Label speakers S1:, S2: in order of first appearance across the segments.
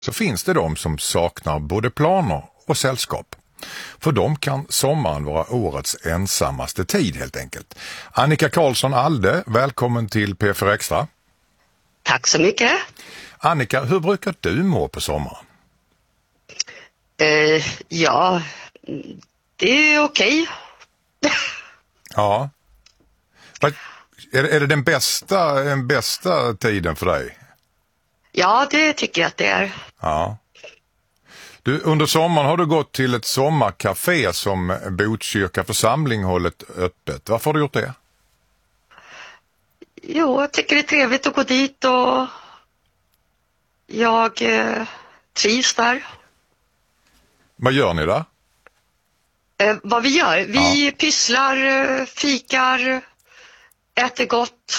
S1: så finns det de som saknar både planer och sällskap. För dem kan sommaren vara årets ensammaste tid helt enkelt. Annika Karlsson Alde, välkommen till P4 Extra.
S2: Tack så mycket.
S1: Annika, hur brukar du må på sommaren?
S2: Ja, det är okej.
S1: Ja. Är det den bästa tiden för dig?
S2: Ja, det tycker jag att det är.
S1: Ja. Under sommaren har du gått till ett sommarcafé som Botkyrka församling hållit öppet. Varför har du gjort det?
S2: Jo, jag tycker det är trevligt att gå dit och jag trivs där.
S1: Vad gör ni där?
S2: Vad vi gör? Vi pysslar, fikar, äter gott.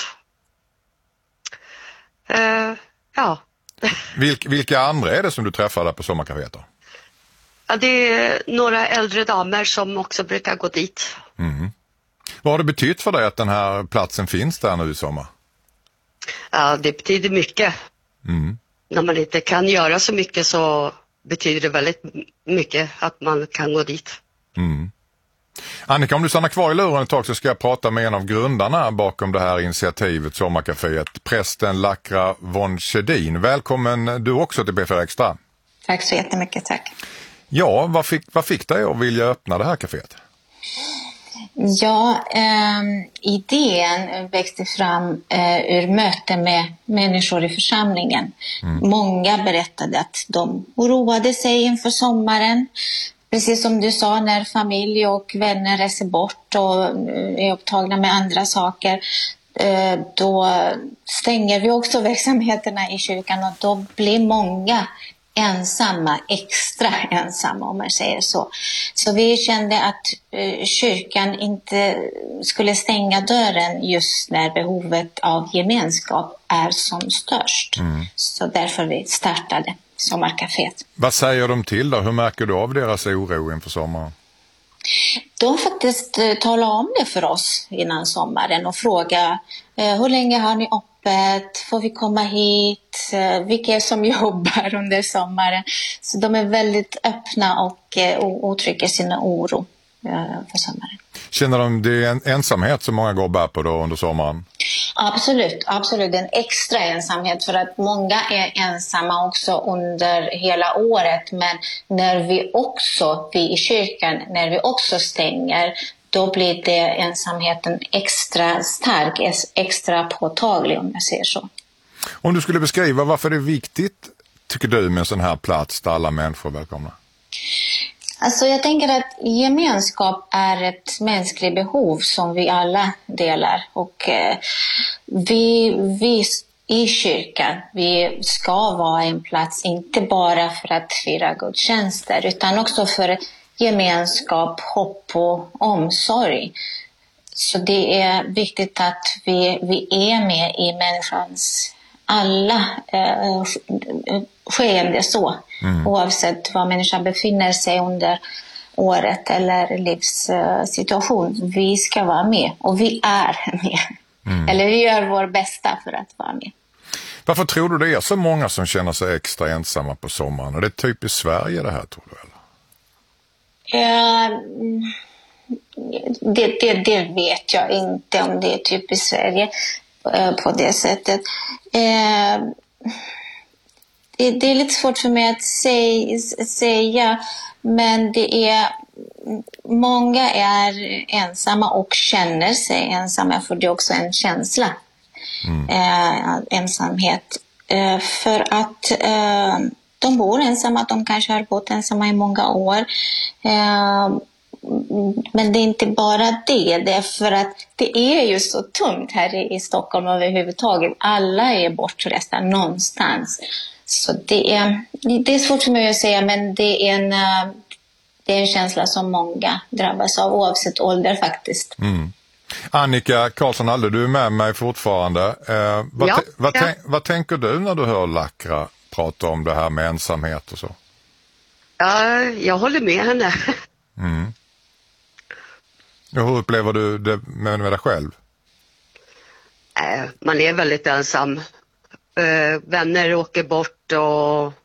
S2: Ja.
S1: Vilka andra är det som du träffar där på sommarcaféet då?
S2: Ja, det är några äldre damer som också brukar gå dit.
S1: Mm. Vad har det betytt för dig att den här platsen finns där nu i sommar?
S2: Ja, det betyder mycket.
S1: Mm.
S2: När man inte kan göra så mycket så betyder det väldigt mycket att man kan gå dit.
S1: Mm. Annika, om du stannar kvar i luren ett tag så ska jag prata med en av grundarna bakom det här initiativet Sommarcaféet, prästen Lakra von Sjödin. Välkommen du också till P4 Extra.
S3: Tack så jättemycket, tack.
S1: Ja, vad fick dig att vilja öppna det här kaféet?
S3: Ja, idén växte fram ur möte med människor i församlingen. Många berättade att de oroade sig inför sommaren. Precis som du sa, när familj och vänner reser bort och är upptagna med andra saker, då stänger vi också verksamheterna i kyrkan och då blir många ensamma, extra ensamma om man säger så. Så vi kände att kyrkan inte skulle stänga dörren just när behovet av gemenskap är som störst. Så därför vi startade Sommarcaféet.
S1: Vad säger de till då? Hur märker du av deras oro inför sommaren?
S3: De faktiskt talar om det för oss innan sommaren och frågar hur länge har ni öppet? Får vi komma hit? Vilka är som jobbar under sommaren? Så de är väldigt öppna och uttrycker sin oro för sommaren.
S1: Känner de det är en ensamhet som många går bär på då under sommaren?
S3: Absolut. En extra ensamhet för att många är ensamma också under hela året. Men när vi i kyrkan, när vi också stänger, då blir det ensamheten extra stark, extra påtaglig om jag säger så.
S1: Om du skulle beskriva varför det är viktigt, tycker du, med en sån här plats där alla människor är välkomna?
S3: Alltså jag tänker att gemenskap är ett mänskligt behov som vi alla delar. Och vi i kyrkan, vi ska vara en plats inte bara för att fira gudstjänster utan också för gemenskap, hopp och omsorg. Så det är viktigt att vi är med i människans alla skeende så. Oavsett var människan befinner sig under året eller livssituation. Vi ska vara med och vi är med. Eller vi gör vår bästa för att vara med.
S1: Varför tror du det är så många som känner sig extra ensamma på sommaren? Är det typiskt Sverige det här, tror du? Eller?
S3: Det vet jag inte om det är typiskt Sverige på det sättet. Det är lite svårt för mig att säga, men det är många är ensamma och känner sig ensamma, för det är också en känsla ensamhet, för att de bor ensamma, de kanske har bott ensamma i många år, men det är inte bara det är för att det är ju så tungt här i Stockholm överhuvudtaget. Alla är bortresta någonstans. Så det är svårt för mig att säga, men det är en känsla som många drabbas av oavsett ålder faktiskt.
S1: Annika Karlsson Alde, du är med mig fortfarande. Vad tänker du när du hör Lakra prata om det här med ensamhet och så?
S2: Ja, jag håller med henne.
S1: Hur upplever du det med dig själv?
S2: Man är väldigt ensam. Vänner åker bort och